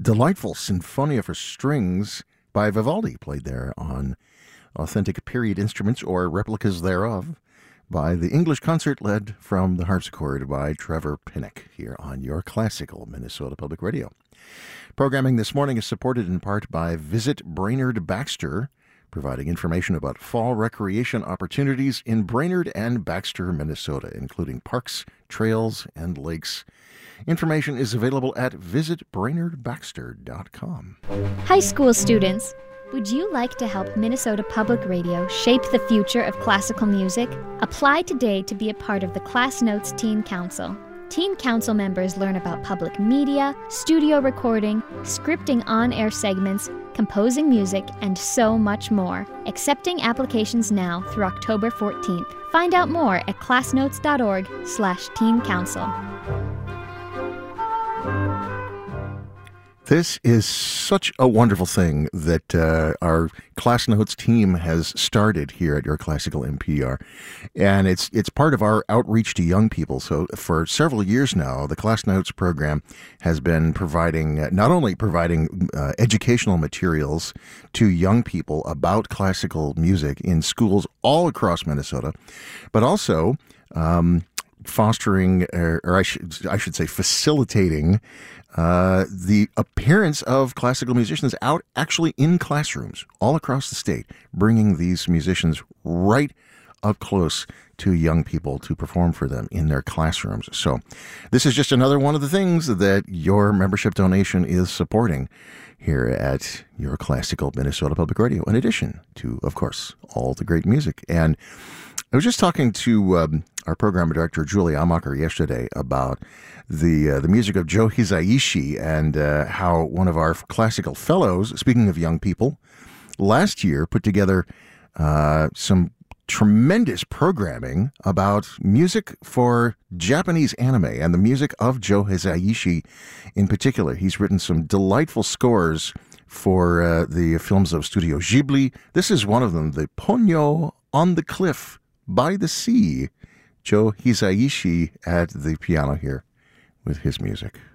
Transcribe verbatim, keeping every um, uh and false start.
delightful Sinfonia for Strings by Vivaldi, played there on authentic period instruments or replicas thereof by the English concert led from the harpsichord by Trevor Pinnock here on your classical Minnesota Public Radio. Programming this morning is supported in part by Visit Brainerd Baxter, providing information about fall recreation opportunities in Brainerd and Baxter, Minnesota, including parks, trails, and lakes. Information is available at visit brainerd baxter dot com. High school students, would you like to help Minnesota Public Radio shape the future of classical music? Apply today to be a part of the Class Notes Teen Council. Teen Council members learn about public media, studio recording, scripting on-air segments, composing music, and so much more. Accepting applications now through October fourteenth. Find out more at classnotes.org slash teen council. This is such a wonderful thing that uh, our Class Notes team has started here at Your Classical N P R, and it's it's part of our outreach to young people. So for several years now, the Class Notes program has been providing, uh, not only providing uh, educational materials to young people about classical music in schools all across Minnesota, but also um, fostering, or, or I should I should say facilitating Uh, the appearance of classical musicians out actually in classrooms all across the state, bringing these musicians right up close to young people to perform for them in their classrooms. So this is just another one of the things that your membership donation is supporting here at Your Classical Minnesota Public Radio, in addition to, of course, all the great music. And I was just talking to um, our program director, Julie Amacher, yesterday about the uh, the music of Joe Hisaishi and uh, how one of our classical fellows, speaking of young people, last year put together uh, some tremendous programming about music for Japanese anime and the music of Joe Hisaishi in particular. He's written some delightful scores for uh, the films of Studio Ghibli. This is one of them, the Ponyo on the Cliff by the Sea. Joe Hisaishi at the piano here with his music.